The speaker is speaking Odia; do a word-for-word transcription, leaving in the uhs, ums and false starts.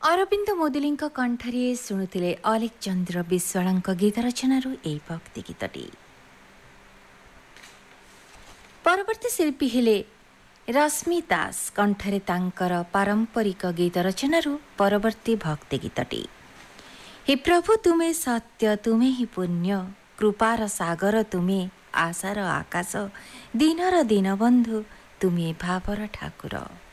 ଅରବିନ୍ଦ ମୋଦୁଲିଙ୍କ କଣ୍ଠରେ ଶୁଣୁଥିଲେ ଅଲେଖ ଚନ୍ଦ୍ର ବିଶ୍ୱାଳଙ୍କ ଗୀତ ରଚନାରୁ ଏହି ଭକ୍ତି ଗୀତଟି। ପରବର୍ତ୍ତୀ ଶିଳ୍ପୀ ହେଲେ ରଶ୍ମି ଦାସ। କଣ୍ଠରେ ତାଙ୍କର ପାରମ୍ପରିକ ଗୀତ ରଚନାରୁ ପରବର୍ତ୍ତୀ ଭକ୍ତି ଗୀତଟି। ହେ ପ୍ରଭୁ ତୁମେ ସତ୍ୟ, ତୁମେ ହିଁ ପୁଣ୍ୟ, କୃପାର ସାଗର ତୁମେ, ଆଶାର ଆକାଶ, ଦିନର ଦୀନବନ୍ଧୁ ତୁମେ ଭାବର ଠାକୁର।